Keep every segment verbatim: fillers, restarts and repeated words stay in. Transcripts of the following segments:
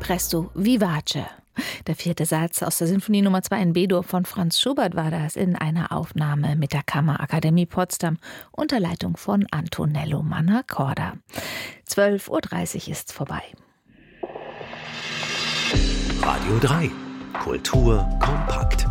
Presto vivace. Der vierte Satz aus der Sinfonie Nummer zwei in B-Dur von Franz Schubert war das in einer Aufnahme mit der Kammerakademie Potsdam unter Leitung von Antonello Mannacorda. zwölf Uhr dreißig ist vorbei. Radio drei. Kultur kompakt.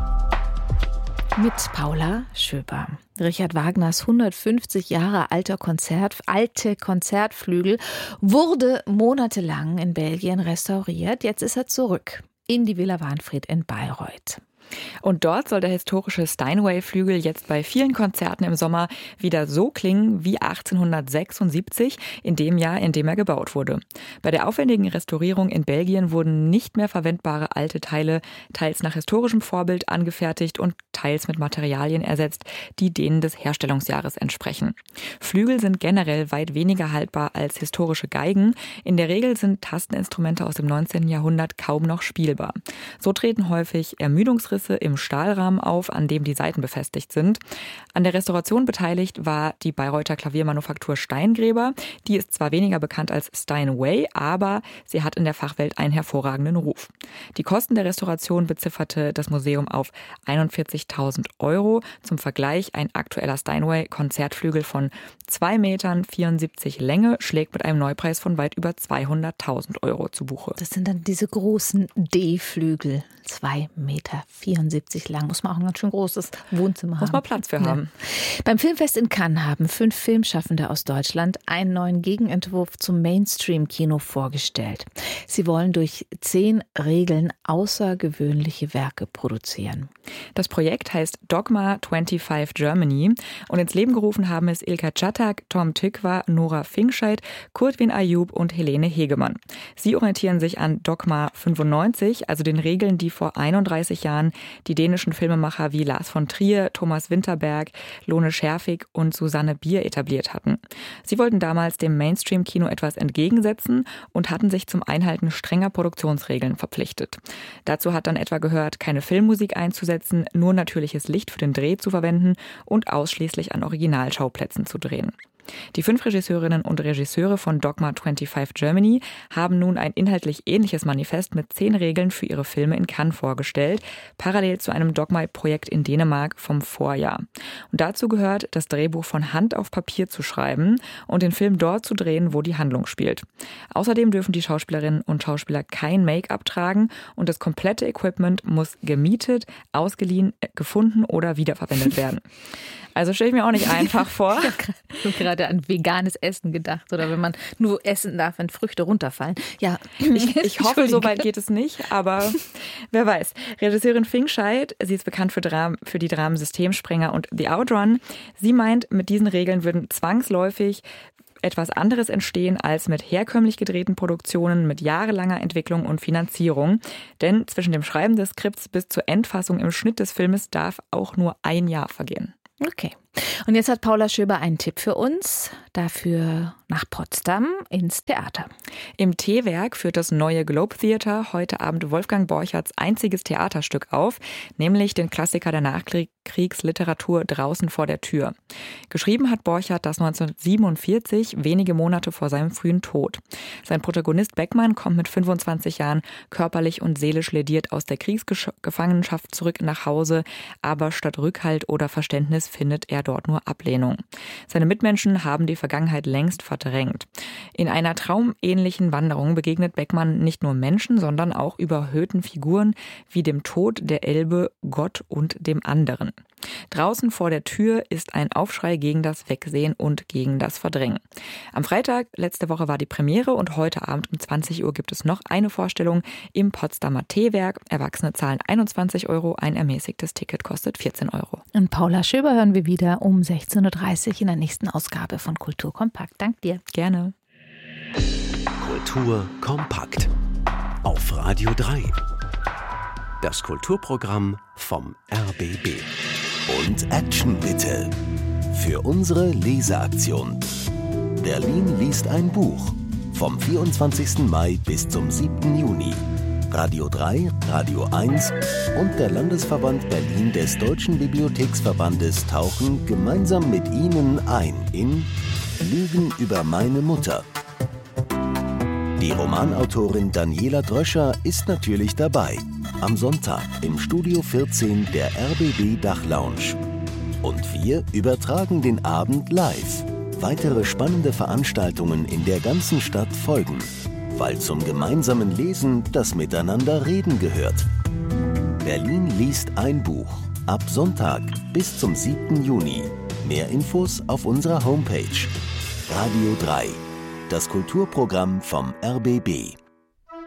Mit Paula Schöber. Richard Wagners hundertfünfzig Jahre alter Konzert, alte Konzertflügel wurde monatelang in Belgien restauriert. Jetzt ist er zurück in die Villa Wahnfried in Bayreuth. Und dort soll der historische Steinway-Flügel jetzt bei vielen Konzerten im Sommer wieder so klingen wie achtzehnhundertsechsundsiebzig, in dem Jahr, in dem er gebaut wurde. Bei der aufwendigen Restaurierung in Belgien wurden nicht mehr verwendbare alte Teile teils nach historischem Vorbild angefertigt und teils mit Materialien ersetzt, die denen des Herstellungsjahres entsprechen. Flügel sind generell weit weniger haltbar als historische Geigen. In der Regel sind Tasteninstrumente aus dem neunzehnten Jahrhundert kaum noch spielbar. So treten häufig Ermüdungsrisse im Stahlrahmen auf, an dem die Saiten befestigt sind. An der Restauration beteiligt war die Bayreuther Klaviermanufaktur Steingräber. Die ist zwar weniger bekannt als Steinway, aber sie hat in der Fachwelt einen hervorragenden Ruf. Die Kosten der Restauration bezifferte das Museum auf einundvierzigtausend Euro. Zum Vergleich, ein aktueller Steinway-Konzertflügel von zwei Metern vierundsiebzig Länge schlägt mit einem Neupreis von weit über zweihunderttausend Euro zu Buche. Das sind dann diese großen D-Flügel, zwei Meter vierundsiebzig lang. Muss man auch ein ganz schön großes Wohnzimmer haben. Muss man Platz für haben. Ja. Beim Filmfest in Cannes haben fünf Filmschaffende aus Deutschland einen neuen Gegenentwurf zum Mainstream-Kino vorgestellt. Sie wollen durch zehn Regeln außergewöhnliche Werke produzieren. Das Projekt heißt Dogma fünfundzwanzig Germany und ins Leben gerufen haben es Ilka Czatak, Tom Tykwer, Nora Finkscheid, Kurtwin Ayub und Helene Hegemann. Sie orientieren sich an Dogma fünfundneunzig, also den Regeln, die vor einunddreißig Jahren die dänischen Filmemacher wie Lars von Trier, Thomas Winterberg, Lone Scherfig und Susanne Bier etabliert hatten. Sie wollten damals dem Mainstream-Kino etwas entgegensetzen und hatten sich zum Einhalten strenger Produktionsregeln verpflichtet. Dazu hat dann etwa gehört, keine Filmmusik einzusetzen, nur natürliches Licht für den Dreh zu verwenden und ausschließlich an Originalschauplätzen zu drehen. Die fünf Regisseurinnen und Regisseure von Dogma fünfundzwanzig Germany haben nun ein inhaltlich ähnliches Manifest mit zehn Regeln für ihre Filme in Cannes vorgestellt, parallel zu einem Dogma-Projekt in Dänemark vom Vorjahr. Und dazu gehört, das Drehbuch von Hand auf Papier zu schreiben und den Film dort zu drehen, wo die Handlung spielt. Außerdem dürfen die Schauspielerinnen und Schauspieler kein Make-up tragen und das komplette Equipment muss gemietet, ausgeliehen, gefunden oder wiederverwendet werden. Also stelle ich mir auch nicht einfach vor. Ich habe gerade an veganes Essen gedacht oder wenn man nur essen darf, wenn Früchte runterfallen. Ja, ich, ich hoffe, so weit geht es nicht, aber wer weiß. Regisseurin Finkscheid, sie ist bekannt für, Dram- für die Dramen Systemsprenger und The Outrun. Sie meint, mit diesen Regeln würden zwangsläufig etwas anderes entstehen als mit herkömmlich gedrehten Produktionen mit jahrelanger Entwicklung und Finanzierung. Denn zwischen dem Schreiben des Skripts bis zur Endfassung im Schnitt des Filmes darf auch nur ein Jahr vergehen. Okay. Und jetzt hat Paula Schöber einen Tipp für uns. Dafür nach Potsdam ins Theater. Im T-Werk führt das neue Globe Theater heute Abend Wolfgang Borcherts einziges Theaterstück auf, nämlich den Klassiker der Nachkriegsliteratur Draußen vor der Tür. Geschrieben hat Borchert das neunzehnhundertsiebenundvierzig, wenige Monate vor seinem frühen Tod. Sein Protagonist Beckmann kommt mit fünfundzwanzig Jahren körperlich und seelisch lediert aus der Kriegsgefangenschaft zurück nach Hause, aber statt Rückhalt oder Verständnis findet er dort nur Ablehnung. Seine Mitmenschen haben die Vergangenheit längst verdrängt. In einer traumähnlichen Wanderung begegnet Beckmann nicht nur Menschen, sondern auch überhöhten Figuren wie dem Tod, der Elbe, Gott und dem anderen. Draußen vor der Tür ist ein Aufschrei gegen das Wegsehen und gegen das Verdrängen. Am Freitag letzte Woche war die Premiere und heute Abend um zwanzig Uhr gibt es noch eine Vorstellung im Potsdamer T-Werk. Erwachsene zahlen einundzwanzig Euro, ein ermäßigtes Ticket kostet vierzehn Euro. Und Paula Schöber hören wir wieder um sechzehn Uhr dreißig in der nächsten Ausgabe von Kultur Kompakt. Dank dir. Gerne. Kultur kompakt auf Radio drei. Das Kulturprogramm vom R B B. Und Action bitte. Für unsere Leseaktion. Berlin liest ein Buch. Vom vierundzwanzigsten Mai bis zum siebten Juni. Radio drei, Radio eins und der Landesverband Berlin des Deutschen Bibliotheksverbandes tauchen gemeinsam mit Ihnen ein in Lügen über meine Mutter. Die Romanautorin Daniela Dröscher ist natürlich dabei. Am Sonntag im Studio vierzehn der R B B Dachlounge. Und wir übertragen den Abend live. Weitere spannende Veranstaltungen in der ganzen Stadt folgen, weil zum gemeinsamen Lesen das Miteinanderreden gehört. Berlin liest ein Buch. Ab Sonntag bis zum siebten Juni. Mehr Infos auf unserer Homepage. Radio drei. Das Kulturprogramm vom R B B.